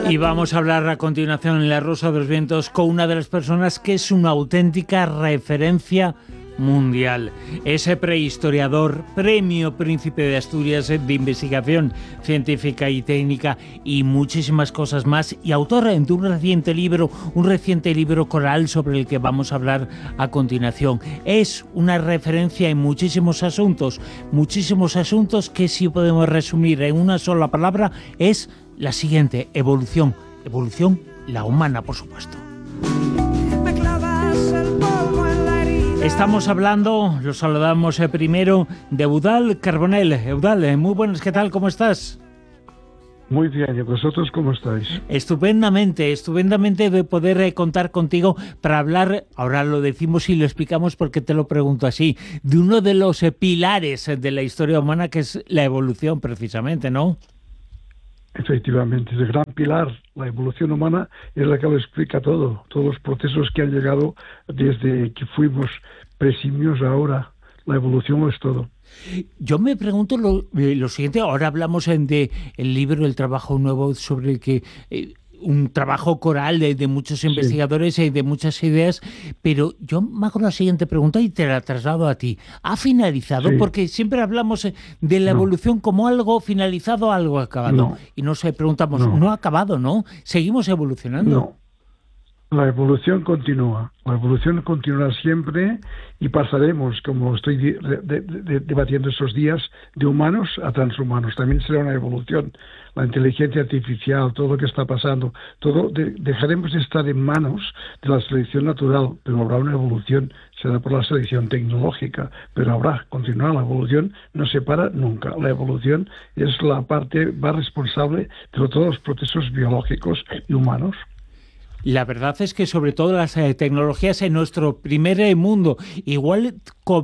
Y vamos a hablar a continuación en La Rosa de los Vientos con una de las personas que es una auténtica referencia mundial. Ese prehistoriador, premio Príncipe de Asturias de investigación científica y técnica y muchísimas cosas más, y autor de un reciente libro coral sobre el que vamos a hablar a continuación. Es una referencia en muchísimos asuntos que, si podemos resumir en una sola palabra, es la siguiente: evolución, la humana, por supuesto. Estamos hablando, lo saludamos primero, de Eudald Carbonell. Eudald, muy buenas, ¿qué tal? ¿Cómo estás? Muy bien, ¿y vosotros cómo estáis? Estupendamente de poder contar contigo para hablar, ahora lo decimos y lo explicamos porque te lo pregunto así, de uno de los pilares de la historia humana, que es la evolución, precisamente, ¿no? Efectivamente, el gran pilar, la evolución humana, es la que lo explica todo, todos los procesos que han llegado desde que fuimos presimios a ahora. La evolución lo es todo. Yo me pregunto lo siguiente, ahora hablamos del libro, el trabajo nuevo sobre el que... un trabajo coral de muchos investigadores y de muchas ideas, pero yo me hago la siguiente pregunta y te la traslado a ti. ¿Ha finalizado? Sí. Porque siempre hablamos de la evolución como algo finalizado, algo acabado. No. Y nos preguntamos, no ha acabado, ¿no? ¿Seguimos evolucionando? No. La evolución continúa. La evolución continuará siempre y pasaremos, como estoy debatiendo estos días, de humanos a transhumanos. También será una evolución. La inteligencia artificial, todo lo que está pasando, todo dejaremos de estar en manos de la selección natural, pero habrá una evolución. Será por la selección tecnológica, pero continuará la evolución, no se para nunca. La evolución es la parte más responsable de todos los procesos biológicos y humanos. La verdad es que sobre todo las tecnologías en nuestro primer mundo, igual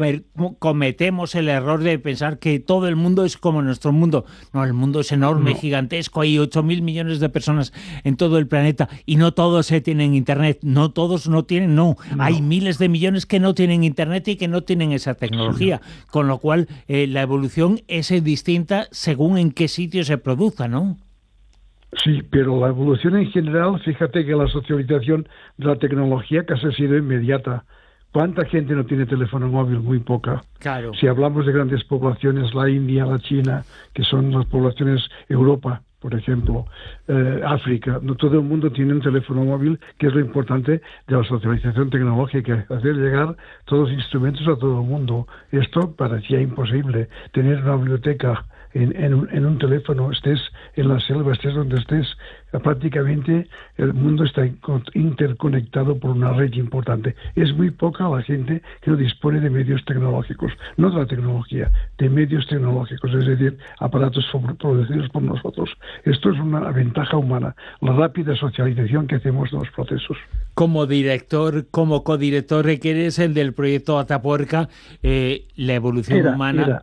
cometemos el error de pensar que todo el mundo es como nuestro mundo. No, el mundo es enorme, gigantesco, hay 8.000 millones de personas en todo el planeta y no todos tienen internet, no todos tienen, hay miles de millones que no tienen internet y que no tienen esa tecnología, con lo cual la evolución es distinta según en qué sitio se produzca, ¿no? Sí, pero la evolución en general, fíjate que la socialización de la tecnología casi ha sido inmediata. ¿Cuánta gente no tiene teléfono móvil? Muy poca. Claro. Si hablamos de grandes poblaciones, la India, la China, que son las poblaciones, Europa, por ejemplo, África, no todo el mundo tiene un teléfono móvil, que es lo importante de la socialización tecnológica, hacer llegar todos los instrumentos a todo el mundo. Esto parecía imposible. Tener una biblioteca en un teléfono, estés en la selva, estés donde estés, prácticamente el mundo está interconectado por una red importante. Es muy poca la gente que no dispone de medios tecnológicos, no de la tecnología, de medios tecnológicos, es decir, aparatos producidos por nosotros. Esto es una ventaja humana, la rápida socialización que hacemos de los procesos. Como codirector que eres el del proyecto Atapuerca, la evolución humana...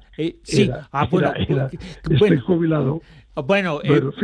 Estoy jubilado. Bueno,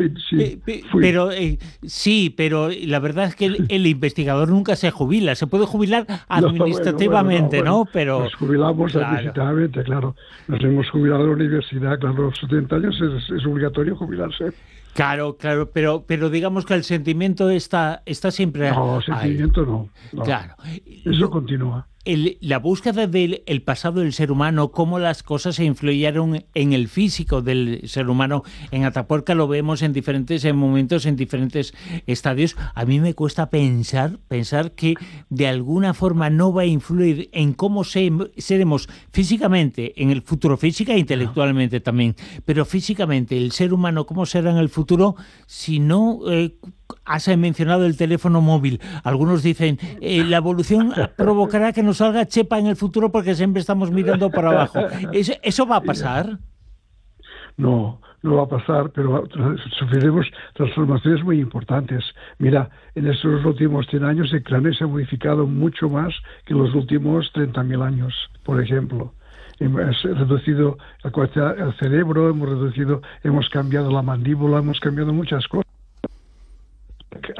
sí. pero la verdad es que el investigador nunca se jubila. Se puede jubilar administrativamente, ¿no? Pero nos jubilamos administrativamente, claro. Nos hemos jubilado en la universidad, claro, a los 70 años es obligatorio jubilarse. Claro, pero digamos que el sentimiento está siempre... No, el sentimiento no. Claro. Eso continúa. La búsqueda del pasado del ser humano, cómo las cosas se influyeron en el físico del ser humano, en Atapuerca lo vemos en diferentes momentos, en diferentes estadios. A mí me cuesta pensar que de alguna forma no va a influir en cómo seremos físicamente en el futuro, física e intelectualmente también, pero físicamente el ser humano, cómo será en el futuro si no... Has mencionado el teléfono móvil. Algunos dicen la evolución provocará que nos salga chepa en el futuro porque siempre estamos mirando para abajo. ¿Eso va a pasar? No va a pasar, pero sufriremos transformaciones muy importantes. Mira, en estos últimos 100 años el cráneo se ha modificado mucho más que en los últimos 30.000 años, por ejemplo. Hemos reducido la capacidad del cerebro, hemos cambiado la mandíbula, hemos cambiado muchas cosas.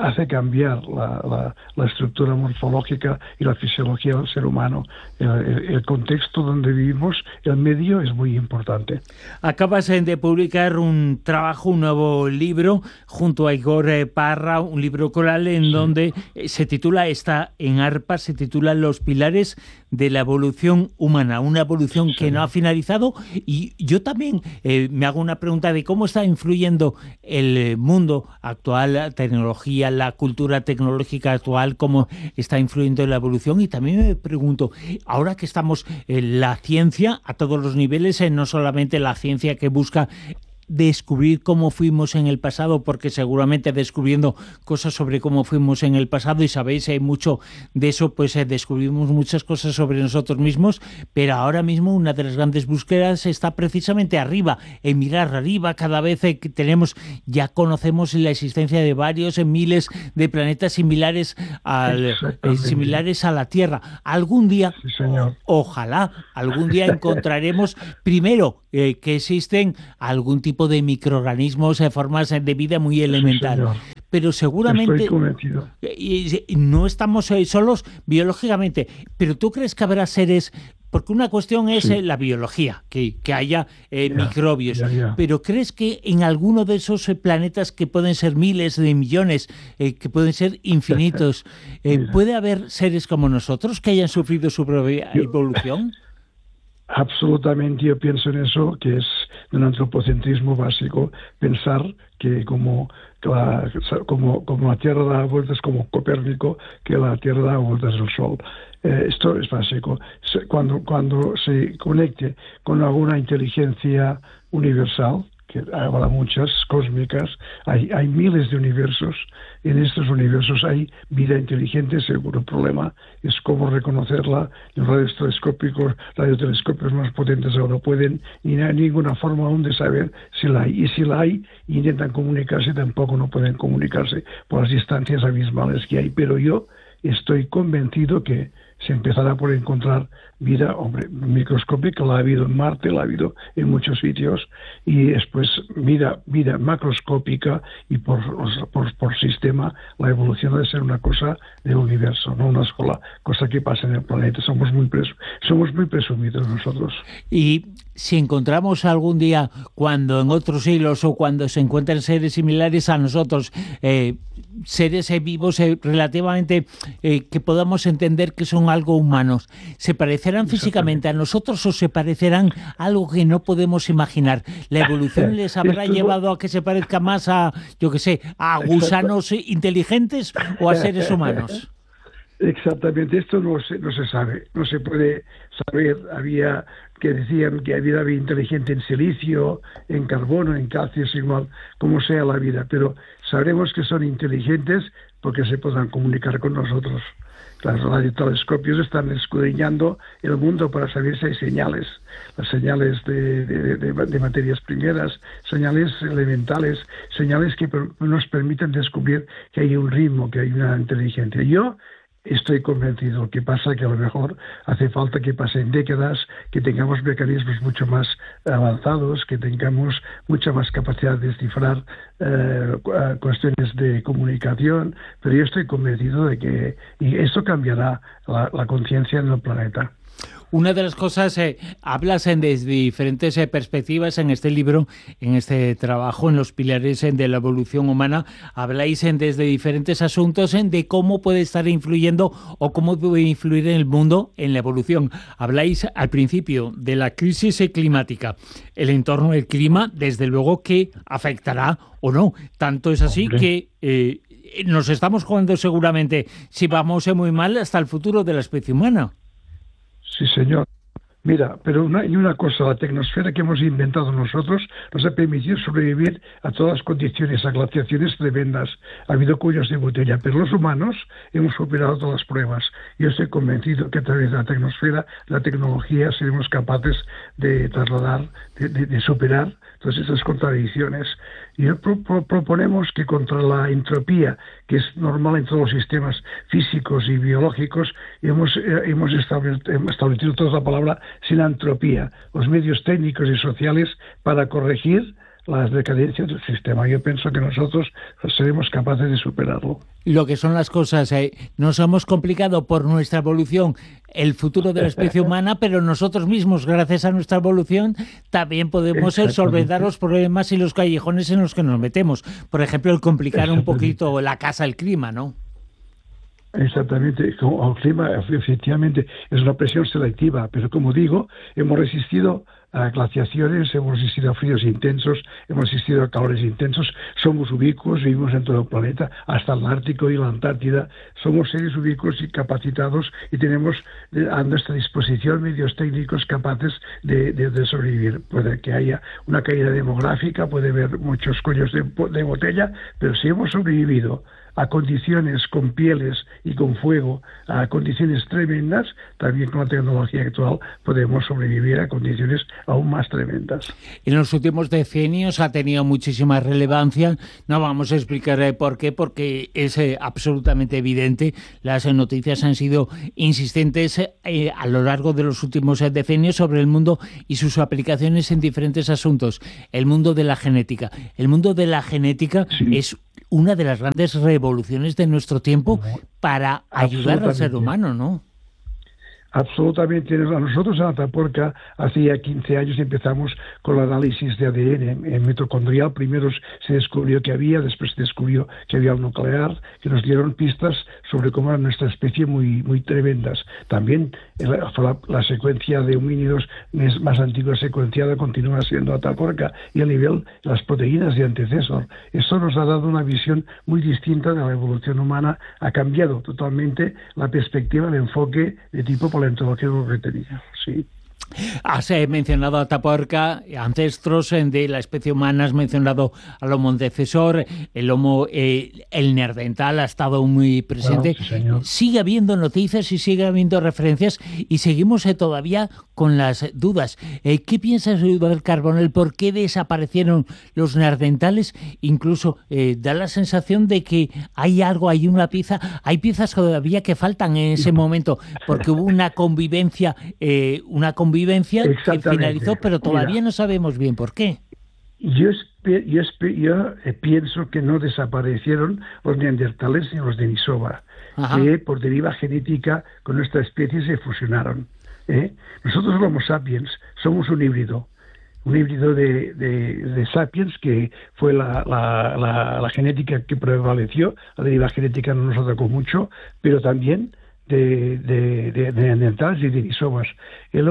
hace cambiar la estructura morfológica y la fisiología del ser humano. El contexto donde vivimos, el medio, es muy importante. Acabas de publicar un trabajo, un nuevo libro, junto a Igor Parra, un libro coral en donde se titula, está en ARPA, se titula Los pilares de la evolución humana, una evolución que no ha finalizado. Y yo también me hago una pregunta de cómo está influyendo el mundo actual, la tecnología, la cultura tecnológica actual, cómo está influyendo en la evolución. Y también me pregunto, ahora que estamos en la ciencia a todos los niveles, no solamente la ciencia que busca descubrir cómo fuimos en el pasado, porque seguramente descubriendo cosas sobre cómo fuimos en el pasado, y sabéis, hay mucho de eso, pues descubrimos muchas cosas sobre nosotros mismos, pero ahora mismo una de las grandes búsquedas está precisamente arriba, en mirar arriba. Cada vez que ya conocemos la existencia de varios miles de planetas similares a la Tierra. Algún día, sí, señor, ojalá, algún día encontraremos primero que existen algún tipo de microorganismos, formas de vida muy elemental. Sí, pero seguramente estoy convencido. No estamos solos biológicamente, pero ¿tú crees que habrá seres? Porque una cuestión es la biología, que haya microbios, pero ¿crees que en alguno de esos planetas, que pueden ser miles de millones, que pueden ser infinitos, puede haber seres como nosotros que hayan sufrido su propia evolución? Absolutamente, yo pienso en eso, que es un antropocentrismo básico, pensar que como la Tierra da vueltas, como Copérnico, que la Tierra da vueltas al Sol. Esto es básico. Cuando se conecte con alguna inteligencia universal, que habrá muchas, cósmicas, hay miles de universos. En estos universos hay vida inteligente, seguro. El problema es cómo reconocerla. Los radiotelescopios más potentes ahora pueden, y no hay ninguna forma aún de saber si la hay. Y si la hay, intentan comunicarse, tampoco no pueden comunicarse por las distancias abismales que hay. Pero yo estoy convencido que se empezará por encontrar vida, microscópica, la ha habido en Marte, la ha habido en muchos sitios, y después vida macroscópica, y por sistema la evolución debe ser una cosa del universo, no una sola cosa que pasa en el planeta. Somos muy presumidos nosotros. Y si encontramos algún día, cuando en otros siglos o cuando se encuentran seres similares a nosotros, seres vivos relativamente que podamos entender que son algo humanos, ¿se parecerán físicamente a nosotros o se parecerán a algo que no podemos imaginar? ¿La evolución les habrá llevado a que se parezca más a, yo qué sé, a gusanos inteligentes o a seres humanos? Exactamente, esto no se sabe, no se puede saber. Había que decían que había vida inteligente en silicio, en carbono, en calcio, es igual, como sea la vida, pero sabremos que son inteligentes porque se podrán comunicar con nosotros. Los radiotelescopios están escudriñando el mundo para saber si hay señales, las señales de materias primeras, señales elementales, señales que nos permiten descubrir que hay un ritmo, que hay una inteligencia. Yo estoy convencido. Que pasa que a lo mejor hace falta que pasen décadas, que tengamos mecanismos mucho más avanzados, que tengamos mucha más capacidad de descifrar cuestiones de comunicación, pero yo estoy convencido de que esto cambiará la conciencia en el planeta. Una de las cosas, hablas desde diferentes perspectivas en este libro, en este trabajo, en los pilares de la evolución humana, habláis desde diferentes asuntos de cómo puede estar influyendo o cómo puede influir en el mundo en la evolución. Habláis al principio de la crisis climática. El entorno del clima, desde luego que afectará o no. Tanto es así que nos estamos jugando seguramente, si vamos muy mal, hasta el futuro de la especie humana. Sí, señor. Mira, pero hay una cosa, la tecnosfera que hemos inventado nosotros nos ha permitido sobrevivir a todas las condiciones, a glaciaciones tremendas. Ha habido cuellos de botella, pero los humanos hemos superado todas las pruebas. Yo estoy convencido que a través de la tecnosfera, la tecnología, seremos capaces de trasladar, de superar todas esas contradicciones. Y proponemos que contra la entropía, que es normal en todos los sistemas físicos y biológicos, hemos establecido toda la palabra sinantropía, los medios técnicos y sociales para corregir la decadencia del sistema. Yo pienso que nosotros seremos capaces de superarlo. Lo que son las cosas, nos hemos complicado por nuestra evolución el futuro de la especie humana, pero nosotros mismos, gracias a nuestra evolución, también podemos solventar los problemas y los callejones en los que nos metemos. Por ejemplo, el complicar un poquito la casa, el clima, ¿no? Exactamente, el clima efectivamente es una presión selectiva, pero como digo, hemos resistido a glaciaciones, hemos resistido a fríos intensos, hemos resistido a calores intensos, somos ubicuos, vivimos en todo el planeta, hasta el Ártico y la Antártida, somos seres ubicuos y capacitados y tenemos a nuestra disposición medios técnicos capaces de sobrevivir. Puede que haya una caída demográfica, puede haber muchos cuellos de botella, pero si hemos sobrevivido a condiciones con pieles y con fuego, a condiciones tremendas, también con la tecnología actual podemos sobrevivir a condiciones aún más tremendas. En los últimos decenios ha tenido muchísima relevancia, no vamos a explicar por qué, porque es absolutamente evidente, las noticias han sido insistentes a lo largo de los últimos decenios sobre el mundo y sus aplicaciones en diferentes asuntos. El mundo de la genética. El mundo de la genética es una de las grandes revoluciones de nuestro tiempo para ayudar al ser humano, ¿no? Absolutamente. A nosotros en Atapuerca, hace ya 15 años empezamos con el análisis de ADN mitocondrial. Primero se descubrió que había, después se descubrió que había el nuclear, que nos dieron pistas sobre cómo era nuestra especie muy tremendas. También la secuencia de homínidos más antigua secuenciada continúa siendo Atapuerca, y a nivel de las proteínas de antecesor. Esto nos ha dado una visión muy distinta de la evolución humana, ha cambiado totalmente la perspectiva, el enfoque de tipo paleontológico que tenía, sí. Has mencionado a Atapuerca, ancestros de la especie humana, has mencionado al Homo antecesor, el neandertal ha estado muy presente. Bueno, sí, sigue habiendo noticias y sigue habiendo referencias y seguimos todavía con las dudas. ¿Qué piensas, Eduard Carbonell? ¿Por qué desaparecieron los neandertales? Incluso da la sensación de que hay algo, hay una pieza, hay piezas todavía que faltan en ese momento, porque hubo una convivencia que finalizó, pero todavía no sabemos bien por qué. Yo pienso que no desaparecieron los neandertales ni los Denisova, que por deriva genética con nuestra especie se fusionaron. Nosotros los Homo sapiens somos un híbrido de sapiens, que fue la genética que prevaleció. La deriva genética no nos atacó mucho, pero también de neandertales y de denisovas. El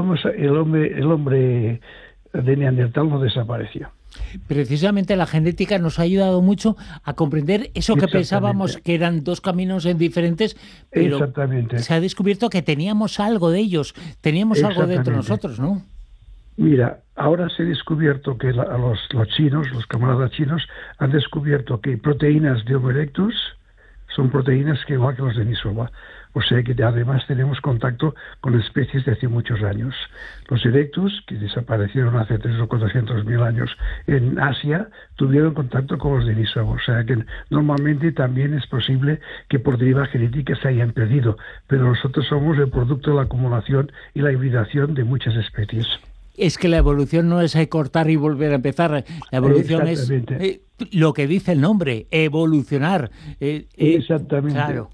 hombre de neandertal no desapareció. Precisamente la genética nos ha ayudado mucho a comprender eso que pensábamos que eran dos caminos diferentes, pero se ha descubierto que teníamos algo de ellos, teníamos algo dentro de nosotros, ¿no? Mira, ahora se ha descubierto que los chinos, los camaradas chinos, han descubierto que proteínas de Homo erectus son proteínas que igual que los de Denisova. O sea que además tenemos contacto con especies de hace muchos años. Los erectus, que desaparecieron hace 300 o 400.000 años en Asia, tuvieron contacto con los Denisova. O sea que normalmente también es posible que por deriva genética se hayan perdido, pero nosotros somos el producto de la acumulación y la hibridación de muchas especies. Es que la evolución no es cortar y volver a empezar. La evolución es lo que dice el nombre, evolucionar. Exactamente. Claro.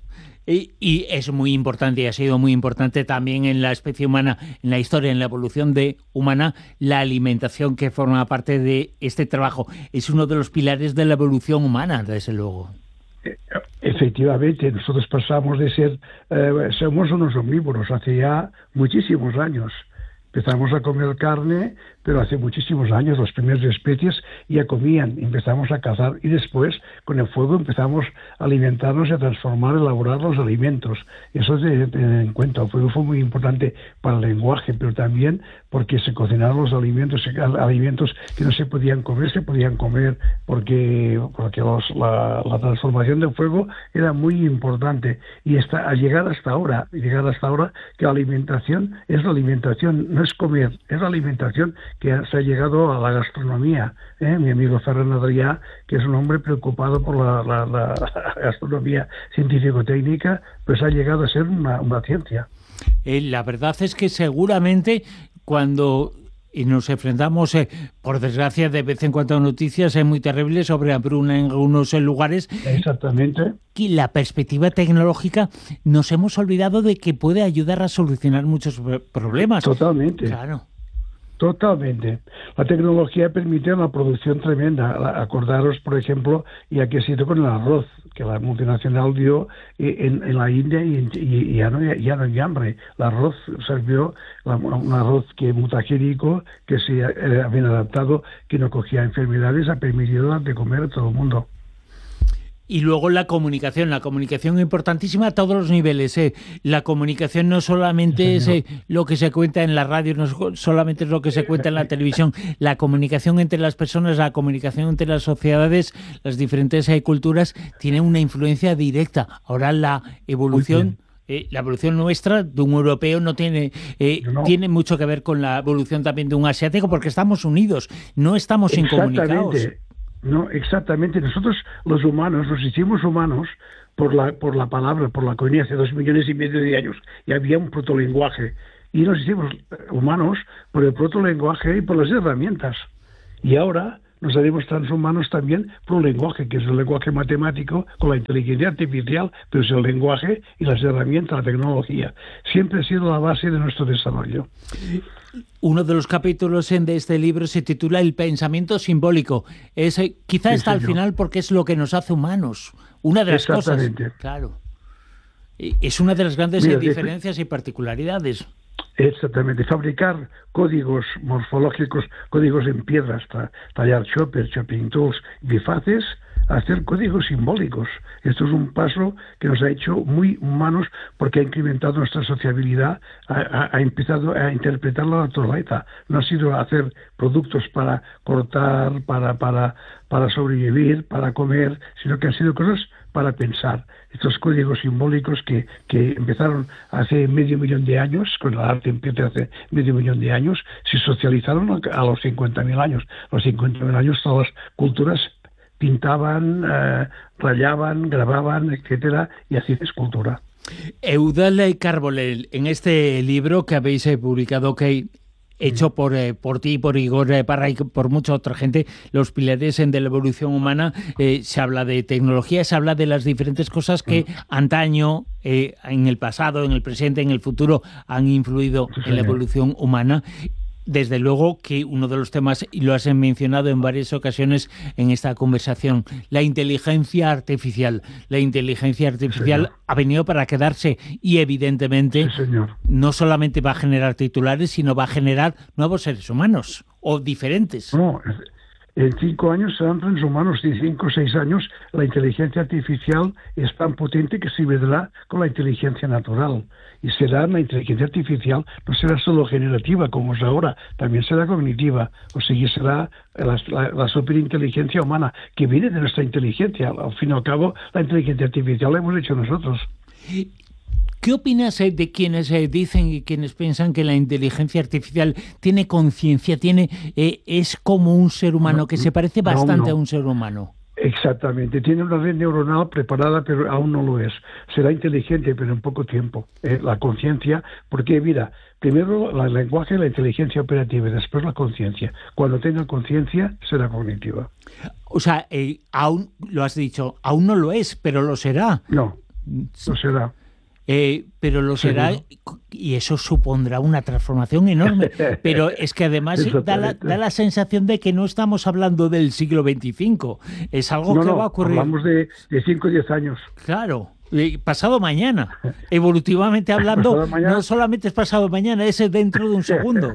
Y es muy importante, y ha sido muy importante también en la especie humana, en la historia, en la evolución humana, la alimentación, que forma parte de este trabajo. Es uno de los pilares de la evolución humana, desde luego. Efectivamente, nosotros pasamos de ser, somos unos omnívoros hace ya muchísimos años. Empezamos a comer carne, pero hace muchísimos años las primeras especies ya comían, empezamos a cazar y después con el fuego empezamos a alimentarnos y a transformar, a elaborar los alimentos. Eso es de tener en cuenta. El fuego fue muy importante para el lenguaje, pero también porque se cocinaron los alimentos que no se podían comer porque la transformación del fuego era muy importante, y al llegar hasta ahora que la alimentación es la alimentación, no es comer, es la alimentación, que se ha llegado a la gastronomía. Mi amigo Ferran Adrià, que es un hombre preocupado por la gastronomía científico-técnica, pues ha llegado a ser una ciencia. La verdad es que seguramente cuando y nos enfrentamos, por desgracia, de vez en cuando a noticias muy terribles sobre hambruna en algunos lugares. Exactamente. Y la perspectiva tecnológica, nos hemos olvidado de que puede ayudar a solucionar muchos problemas. Totalmente. Claro. Totalmente. La tecnología permite una producción tremenda. Acordaros, por ejemplo, ya que ha sido con el arroz, que la multinacional dio en la India y ya no hay hambre. El arroz sirvió, un arroz que mutagénico, que se ha bien adaptado, que no cogía enfermedades, ha permitido de comer a todo el mundo. Y luego la comunicación importantísima a todos los niveles. La comunicación no solamente es lo que se cuenta en la radio, no solamente es lo que se cuenta en la televisión. La comunicación entre las personas, la comunicación entre las sociedades, las diferentes culturas, tiene una influencia directa. Ahora la evolución nuestra de un europeo no tiene mucho que ver con la evolución también de un asiático, porque estamos unidos, no estamos incomunicados. No, exactamente. Nosotros, los humanos, nos hicimos humanos por la palabra, por la comunidad. Hace 2,5 millones de años y había un protolenguaje. Y nos hicimos humanos por el protolenguaje y por las herramientas. Y ahora nos haremos transhumanos también por un lenguaje, que es el lenguaje matemático con la inteligencia artificial, pero es el lenguaje y las herramientas, la tecnología. Siempre ha sido la base de nuestro desarrollo. Uno de los capítulos de este libro se titula El pensamiento simbólico. Quizá está al final porque es lo que nos hace humanos. Una de las cosas. Claro. Es una de las grandes diferencias y particularidades. Exactamente. Fabricar códigos morfológicos, códigos en piedras, tallar choppers, chopping tools, bifaces, hacer códigos simbólicos. Esto es un paso que nos ha hecho muy humanos porque ha incrementado nuestra sociabilidad, ha empezado a interpretar la naturaleza. No ha sido hacer productos para cortar, para sobrevivir, para comer, sino que han sido cosas para pensar. Estos códigos simbólicos que empezaron hace 500.000 de años, con el arte empieza hace 500.000 de años, se socializaron a los 50.000 años. A los 50.000 años todas las culturas pintaban, rayaban, grababan, etcétera, y así es cultura. Eudald Carbonell, en este libro que habéis publicado, hecho por ti, por Igor Parra y por mucha otra gente, los pilares de la evolución humana, se habla de tecnología, se habla de las diferentes cosas que antaño, en el pasado, en el presente, en el futuro, han influido en la evolución humana. Desde luego que uno de los temas, y lo has mencionado en varias ocasiones en esta conversación, la inteligencia artificial. La inteligencia artificial ha venido para quedarse y evidentemente no solamente va a generar titulares, sino va a generar nuevos seres humanos o diferentes. No, en 5 años serán transhumanos y 5 o 6 años la inteligencia artificial es tan potente que se vendrá con la inteligencia natural. Y será la inteligencia artificial, no será solo generativa como es ahora, también será cognitiva. O sea, será la superinteligencia humana que viene de nuestra inteligencia. Al fin y al cabo, la inteligencia artificial la hemos hecho nosotros. ¿Qué opinas de quienes dicen y quienes piensan que la inteligencia artificial tiene conciencia, es como un ser humano, que se parece bastante a un ser humano? Exactamente, tiene una red neuronal preparada, pero aún no lo es. Será inteligente, pero en poco tiempo. La conciencia, porque mira, primero el lenguaje, la inteligencia operativa y después la conciencia. Cuando tenga conciencia, será cognitiva. O sea, aún, lo has dicho, aún no lo es, pero lo será. No, lo será. Pero lo será, y eso supondrá una transformación enorme. Pero es que además da la sensación de que no estamos hablando del siglo XXV. Es algo que va a ocurrir. Hablamos de 5 o 10 años. Claro, pasado mañana. Evolutivamente hablando, no solamente es pasado mañana, es dentro de un segundo.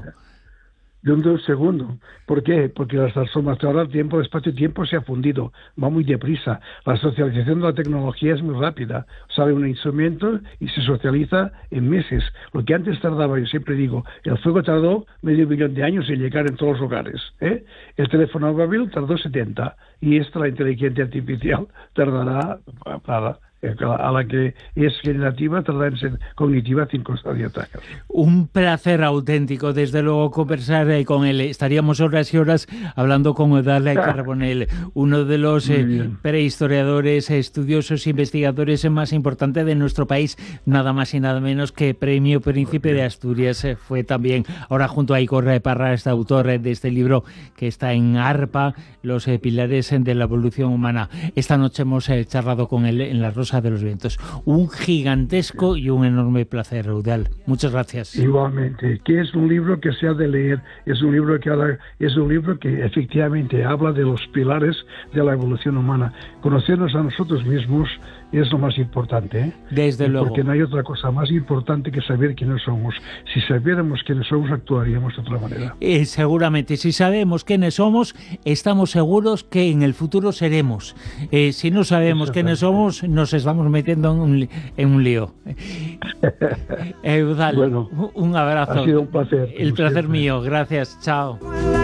De un segundo. ¿Por qué? Porque las transformaciones ahora, el tiempo, espacio y tiempo se ha fundido, va muy deprisa. La socialización de la tecnología es muy rápida. Sale un instrumento y se socializa en meses. Lo que antes tardaba, yo siempre digo, el fuego tardó 500.000 de años en llegar en todos los hogares. El teléfono móvil tardó 70. Y la inteligencia artificial tardará a la que es generativa, trasladarse cognitiva circunstancial. Un placer auténtico, desde luego, conversar con él. Estaríamos horas y horas hablando con Eudald Carbonell, uno de los prehistoriadores, estudiosos, investigadores más importantes de nuestro país, nada más y nada menos que Premio Príncipe de Asturias. Fue también, ahora junto a Igor Parra, este autor de este libro que está en ARPA, Los pilares de la evolución humana. Esta noche hemos charlado con él en La Rosa de los Vientos. Un gigantesco y un enorme placer, Eudald. Muchas gracias. Igualmente, que es un libro que se ha de leer, es un libro que efectivamente habla de los pilares de la evolución humana. Conocernos a nosotros mismos es lo más importante, ¿eh? Desde luego. Porque no hay otra cosa más importante que saber quiénes somos. Si sabiéramos quiénes somos, actuaríamos de otra manera. Seguramente, si sabemos quiénes somos, estamos seguros que en el futuro seremos. Si no sabemos quiénes somos, nos estamos metiendo en un lío. Eudald, bueno, un abrazo. Ha sido un placer. El placer mío. Gracias. Chao.